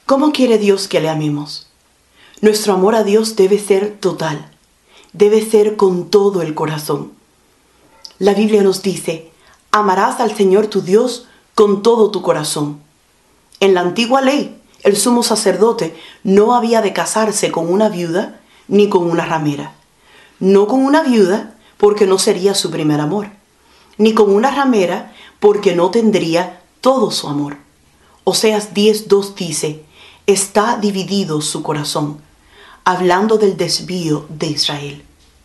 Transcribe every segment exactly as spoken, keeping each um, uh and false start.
¿Cómo quiere Dios que le amemos? Nuestro amor a Dios debe ser total, debe ser con todo el corazón. La Biblia nos dice, amarás al Señor tu Dios con todo tu corazón. En la antigua ley, el sumo sacerdote no había de casarse con una viuda ni con una ramera. No con una viuda porque no sería su primer amor, ni con una ramera porque no tendría todo su amor. Oseas diez dos dice, está dividido su corazón, hablando del desvío de Israel.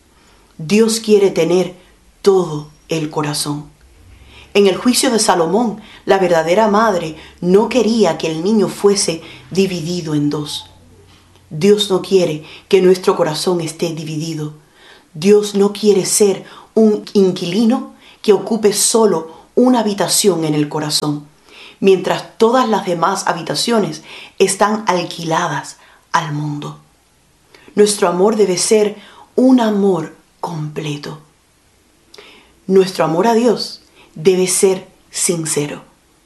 Dios quiere tener todo el corazón. En el juicio de Salomón, la verdadera madre no quería que el niño fuese dividido en dos. Dios no quiere que nuestro corazón esté dividido. Dios no quiere ser un inquilino que ocupe solo una habitación en el corazón, mientras todas las demás habitaciones están alquiladas al mundo. Nuestro amor debe ser un amor completo. Nuestro amor a Dios debe ser sincero.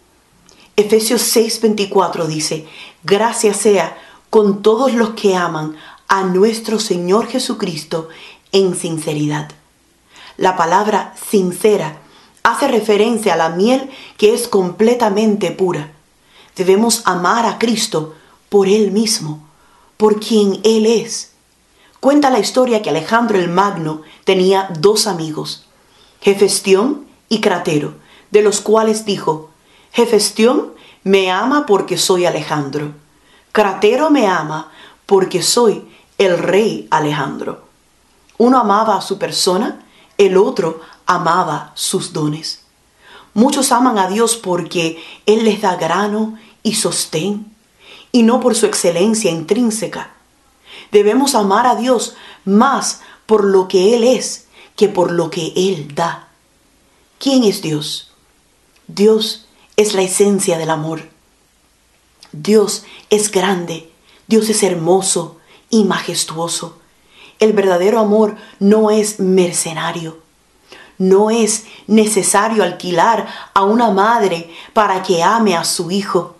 Efesios seis veinticuatro dice, gracia sea con todos los que aman a nuestro Señor Jesucristo en sinceridad. La palabra sincera hace referencia a la miel que es completamente pura. Debemos amar a Cristo por Él mismo, por quien Él es. Cuenta la historia que Alejandro el Magno tenía dos amigos, Hefestión y Cratero, de los cuales dijo, Hefestión me ama porque soy Alejandro. Cratero me ama porque soy el rey Alejandro. Uno amaba a su persona, el otro amaba sus dones. Muchos aman a Dios porque Él les da grano y sostén, y no por su excelencia intrínseca. Debemos amar a Dios más por lo que Él es que por lo que Él da. ¿Quién es Dios? Dios es la esencia del amor. Dios es grande, Dios es hermoso y majestuoso. El verdadero amor no es mercenario. No es necesario alquilar a una madre para que ame a su hijo.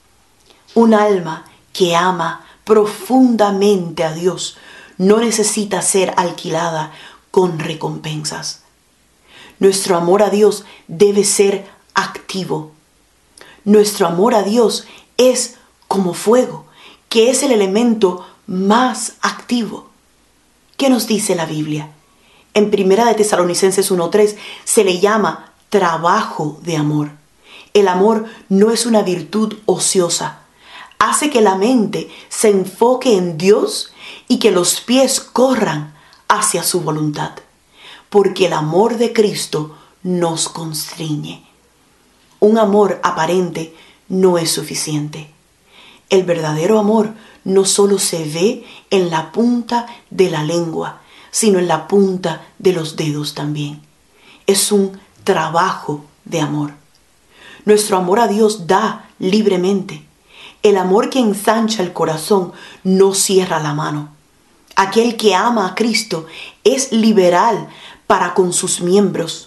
Un alma que ama profundamente a Dios no necesita ser alquilada con recompensas. Nuestro amor a Dios debe ser activo. Nuestro amor a Dios es como fuego, que es el elemento más activo. ¿Qué nos dice la Biblia? En Primera de Tesalonicenses uno tres se le llama trabajo de amor. El amor no es una virtud ociosa. Hace que la mente se enfoque en Dios y que los pies corran hacia su voluntad. Porque el amor de Cristo nos constriñe. Un amor aparente no es suficiente. El verdadero amor no solo se ve en la punta de la lengua, sino en la punta de los dedos también. Es un trabajo de amor. Nuestro amor a Dios da libremente. El amor que ensancha el corazón no cierra la mano. Aquel que ama a Cristo es liberal para con sus miembros.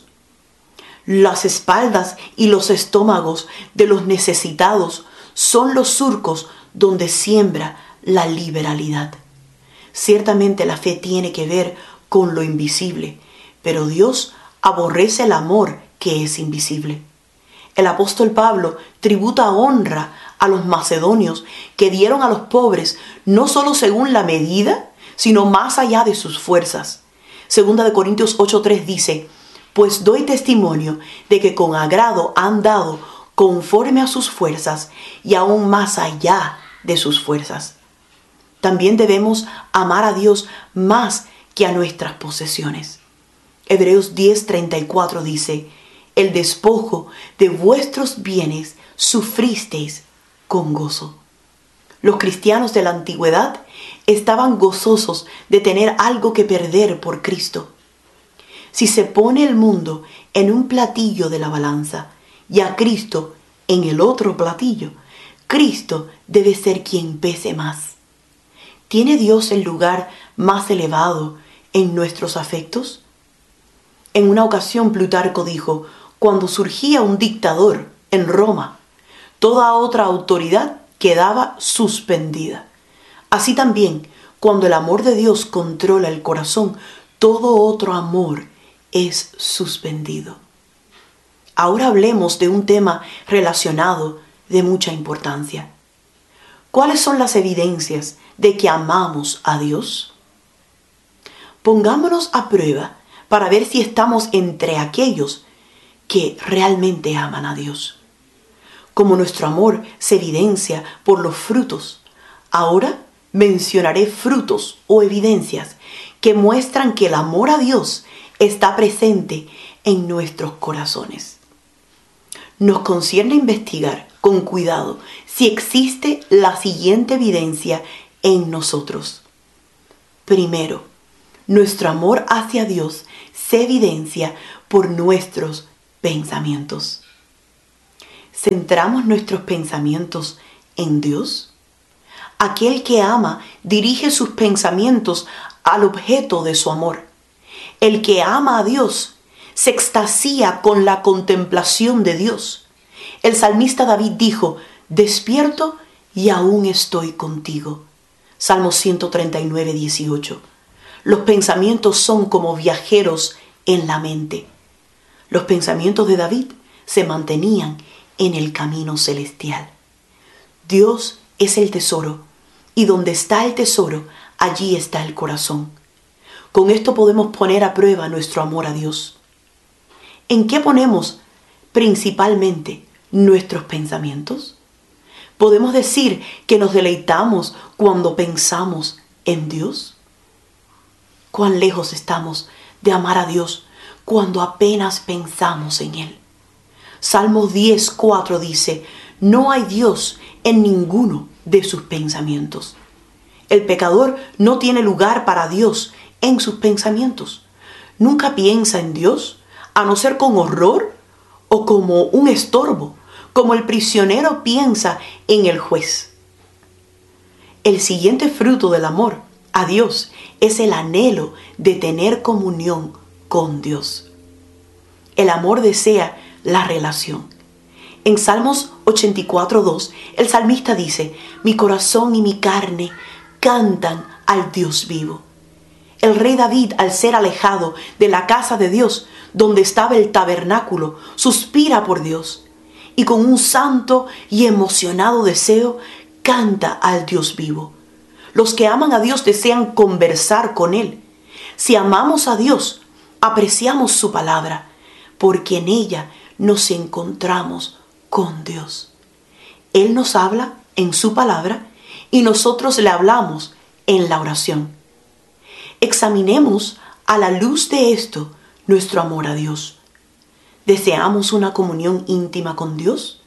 Las espaldas y los estómagos de los necesitados son los surcos donde siembra la liberalidad. Ciertamente la fe tiene que ver con lo invisible, pero Dios aborrece el amor que es invisible. El apóstol Pablo tributa honra a los macedonios que dieron a los pobres no solo según la medida, sino más allá de sus fuerzas. Segunda de Corintios ocho tres dice, pues doy testimonio de que con agrado han dado conforme a sus fuerzas y aún más allá de sus fuerzas. También debemos amar a Dios más que a nuestras posesiones. Hebreos diez treinta y cuatro dice, el despojo de vuestros bienes sufristeis con gozo. Los cristianos de la antigüedad estaban gozosos de tener algo que perder por Cristo. Si se pone el mundo en un platillo de la balanza y a Cristo en el otro platillo, Cristo debe ser quien pese más. ¿Tiene Dios el lugar más elevado en nuestros afectos? En una ocasión Plutarco dijo, cuando surgía un dictador en Roma, toda otra autoridad quedaba suspendida. Así también, cuando el amor de Dios controla el corazón, todo otro amor es suspendido. Ahora hablemos de un tema relacionado de mucha importancia. ¿Cuáles son las evidencias de que amamos a Dios? Pongámonos a prueba para ver si estamos entre aquellos que realmente aman a Dios. Como nuestro amor se evidencia por los frutos, ahora mencionaré frutos o evidencias que muestran que el amor a Dios está presente en nuestros corazones. Nos concierne investigar con cuidado si existe la siguiente evidencia en nosotros. Primero, nuestro amor hacia Dios se evidencia por nuestros pensamientos. ¿Centramos nuestros pensamientos en Dios? Aquel que ama dirige sus pensamientos al objeto de su amor. El que ama a Dios se extasía con la contemplación de Dios. El salmista David dijo: despierto y aún estoy contigo. Salmo ciento treinta y nueve, dieciocho. Los pensamientos son como viajeros en la mente. Los pensamientos de David se mantenían en el camino celestial. Dios es el tesoro, y donde está el tesoro, allí está el corazón. Con esto podemos poner a prueba nuestro amor a Dios. ¿En qué ponemos principalmente nuestros pensamientos? ¿Podemos decir que nos deleitamos cuando pensamos en Dios? ¿Cuán lejos estamos de amar a Dios cuando apenas pensamos en Él? Salmo diez, cuatro dice: no hay Dios en ninguno de sus pensamientos. El pecador no tiene lugar para Dios en sus pensamientos. Nunca piensa en Dios, a no ser con horror o como un estorbo, como el prisionero piensa en el juez. El siguiente fruto del amor a Dios es el anhelo de tener comunión con Dios. El amor desea la relación. En Salmos ochenta y cuatro, dos, el salmista dice: mi corazón y mi carne cantan al Dios vivo. El rey David, al ser alejado de la casa de Dios, donde estaba el tabernáculo, suspira por Dios y con un santo y emocionado deseo canta al Dios vivo. Los que aman a Dios desean conversar con Él. Si amamos a Dios, apreciamos su palabra, porque en ella nos encontramos con Dios. Él nos habla en su palabra y nosotros le hablamos en la oración. Examinemos a la luz de esto nuestro amor a Dios. ¿Deseamos una comunión íntima con Dios?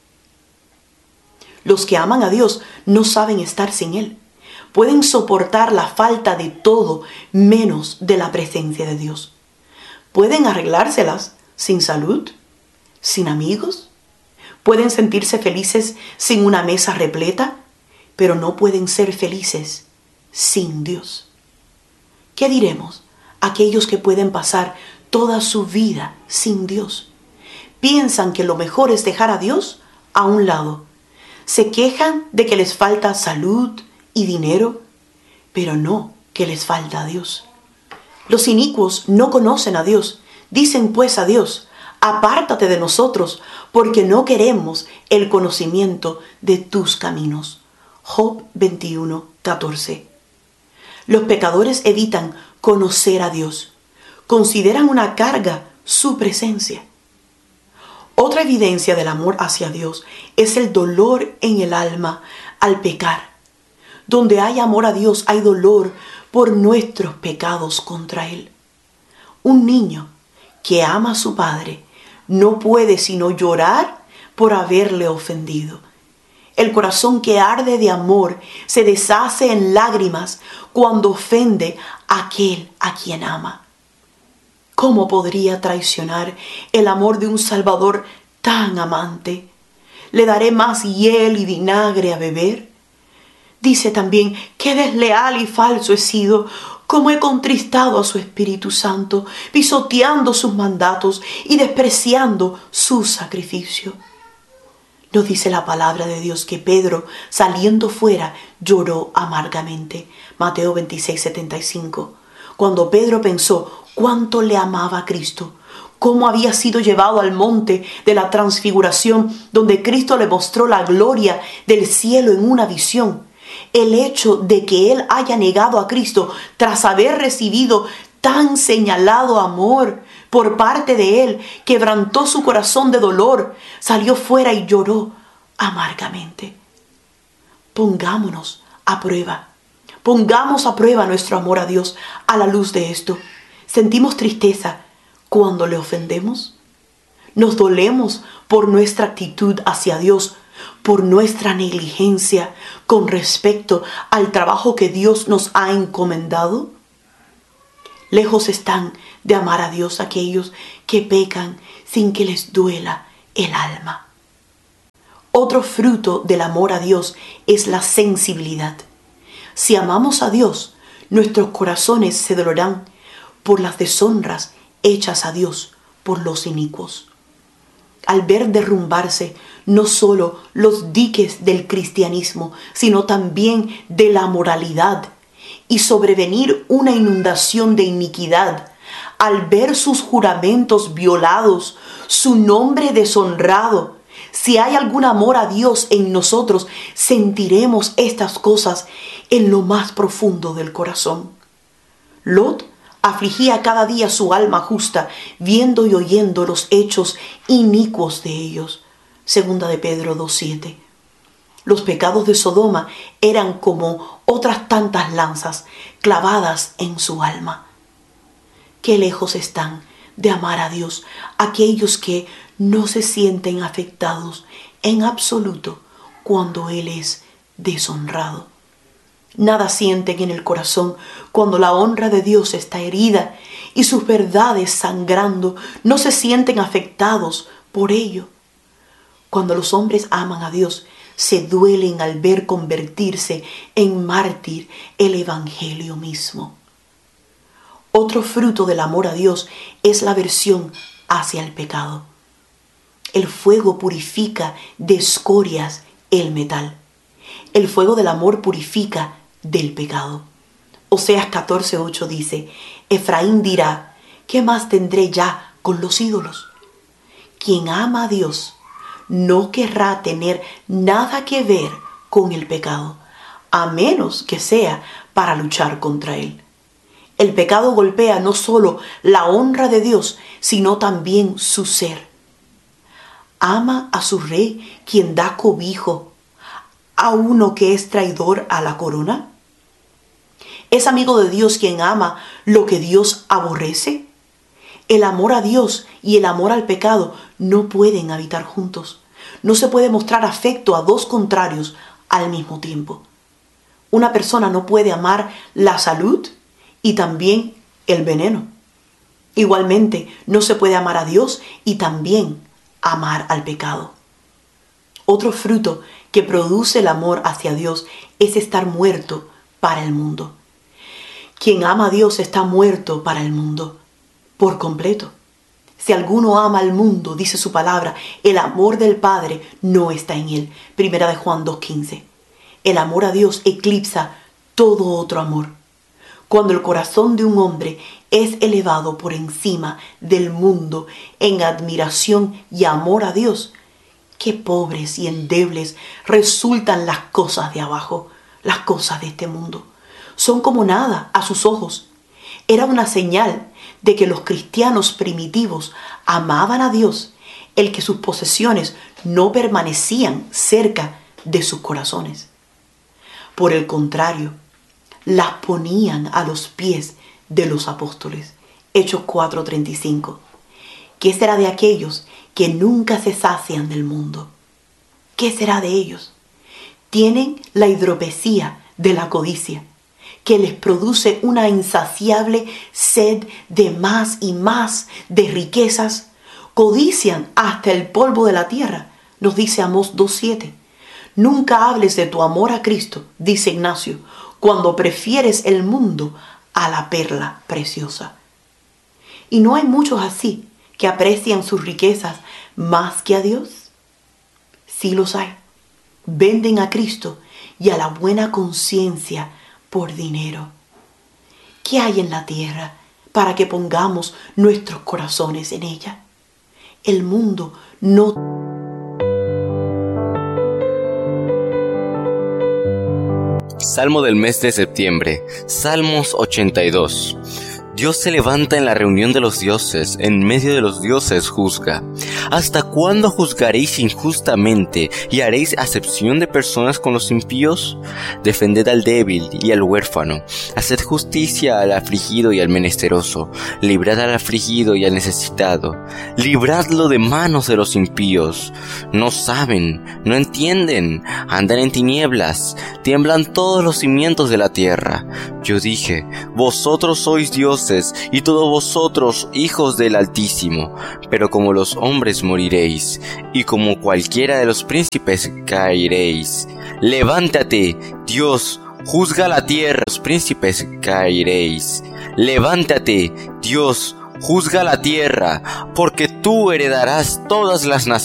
Los que aman a Dios no saben estar sin Él. Pueden soportar la falta de todo menos de la presencia de Dios. Pueden arreglárselas sin salud, sin amigos. Pueden sentirse felices sin una mesa repleta, pero no pueden ser felices sin Dios. ¿Qué diremos a aquellos que pueden pasar toda su vida sin Dios? Piensan que lo mejor es dejar a Dios a un lado. Se quejan de que les falta salud y dinero, pero no que les falta a Dios. Los inicuos no conocen a Dios. Dicen pues a Dios: apártate de nosotros, porque no queremos el conocimiento de tus caminos. Job veintiuno, catorce. Los pecadores evitan conocer a Dios. Consideran una carga su presencia. Otra evidencia del amor hacia Dios es el dolor en el alma al pecar. Donde hay amor a Dios hay dolor por nuestros pecados contra Él. Un niño que ama a su padre no puede sino llorar por haberle ofendido. El corazón que arde de amor se deshace en lágrimas cuando ofende a aquel a quien ama. ¿Cómo podría traicionar el amor de un Salvador tan amante? ¿Le daré más hiel y vinagre a beber? Dice también: qué desleal y falso he sido, cómo he contristado a su Espíritu Santo, pisoteando sus mandatos y despreciando su sacrificio. Nos dice la palabra de Dios que Pedro, saliendo fuera, lloró amargamente. Mateo veintiséis, setenta y cinco. Cuando Pedro pensó cuánto le amaba a Cristo, cómo había sido llevado al monte de la transfiguración, donde Cristo le mostró la gloria del cielo en una visión. El hecho de que él haya negado a Cristo tras haber recibido tan señalado amor por parte de él, quebrantó su corazón de dolor, salió fuera y lloró amargamente. Pongámonos a prueba. Pongamos a prueba nuestro amor a Dios a la luz de esto. ¿Sentimos tristeza cuando le ofendemos? ¿Nos dolemos por nuestra actitud hacia Dios, por nuestra negligencia con respecto al trabajo que Dios nos ha encomendado? Lejos están de amar a Dios aquellos que pecan sin que les duela el alma. Otro fruto del amor a Dios es la sensibilidad. Si amamos a Dios, nuestros corazones se dolerán por las deshonras hechas a Dios por los inicuos. Al ver derrumbarse no solo los diques del cristianismo, sino también de la moralidad, y sobrevenir una inundación de iniquidad, al ver sus juramentos violados, su nombre deshonrado, si hay algún amor a Dios en nosotros, sentiremos estas cosas en lo más profundo del corazón. Lot afligía cada día su alma justa, viendo y oyendo los hechos inicuos de ellos. Segunda de Pedro dos siete. Los pecados de Sodoma eran como otras tantas lanzas clavadas en su alma. Qué lejos están de amar a Dios aquellos que no se sienten afectados en absoluto cuando Él es deshonrado. Nada sienten en el corazón cuando la honra de Dios está herida y sus verdades sangrando. No se sienten afectados por ello. Cuando los hombres aman a Dios, se duelen al ver convertirse en mártir el evangelio mismo. Otro fruto del amor a Dios es la aversión hacia el pecado. El fuego purifica de escorias el metal. El fuego del amor purifica del pecado. Oseas catorce ocho dice: Efraín dirá, ¿qué más tendré ya con los ídolos? Quien ama a Dios no querrá tener nada que ver con el pecado, a menos que sea para luchar contra él. El pecado golpea no solo la honra de Dios, sino también su ser. Ama a su rey, quien da cobijo a uno que es traidor a la corona. ¿Es amigo de Dios quien ama lo que Dios aborrece? El amor a Dios y el amor al pecado no pueden habitar juntos. No se puede mostrar afecto a dos contrarios al mismo tiempo. Una persona no puede amar la salud y también el veneno. Igualmente, no se puede amar a Dios y también amar al pecado. Otro fruto que produce el amor hacia Dios es estar muerto para el mundo. Quien ama a Dios está muerto para el mundo por completo. Si alguno ama al mundo, dice su palabra, el amor del Padre no está en él. Primera de Juan dos quince. El amor a Dios eclipsa todo otro amor. Cuando el corazón de un hombre es elevado por encima del mundo en admiración y amor a Dios, qué pobres y endebles resultan las cosas de abajo, las cosas de este mundo. Son como nada a sus ojos. Era una señal de que los cristianos primitivos amaban a Dios, el que sus posesiones no permanecían cerca de sus corazones. Por el contrario, las ponían a los pies de los apóstoles. Hechos cuatro treinta y cinco. ¿Qué será de aquellos que nunca se sacian del mundo? ¿Qué será de ellos? Tienen la hidropesía de la codicia, que les produce una insaciable sed de más y más de riquezas. Codician hasta el polvo de la tierra, nos dice Amós dos siete. Nunca hables de tu amor a Cristo, dice Ignacio, cuando prefieres el mundo a la perla preciosa. Y no hay muchos así que aprecian sus riquezas más que a Dios. Sí los hay. Venden a Cristo y a la buena conciencia por dinero. ¿Qué hay en la tierra para que pongamos nuestros corazones en ella? El mundo no... Salmo del mes de septiembre, Salmos ochenta y dos. Dios se levanta en la reunión de los dioses, en medio de los dioses juzga. ¿Hasta cuándo juzgaréis injustamente y haréis acepción de personas con los impíos? Defended al débil y al huérfano, haced justicia al afligido y al menesteroso, librad al afligido y al necesitado, libradlo de manos de los impíos. No saben, no entienden, andan en tinieblas, tiemblan todos los cimientos de la tierra. Yo dije, vosotros sois dioses, y todos vosotros hijos del Altísimo, pero como los hombres moriréis, y como cualquiera de los príncipes caeréis. Levántate, Dios, juzga la tierra, los príncipes caeréis. Levántate, Dios, juzga la tierra, porque tú heredarás todas las naciones.